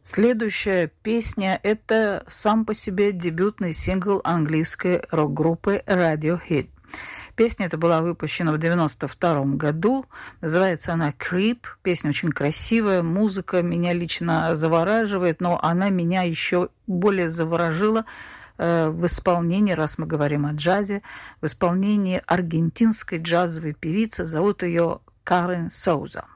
Следующая песня – это сам по себе дебютный сингл английской рок-группы Radiohead. Песня эта была выпущена в 1992 году. Называется она «Creep». Песня очень красивая, музыка меня лично завораживает, но она меня еще более заворожила в исполнении, раз мы говорим о джазе, в исполнении аргентинской джазовой певицы, зовут ее Карен Соуза.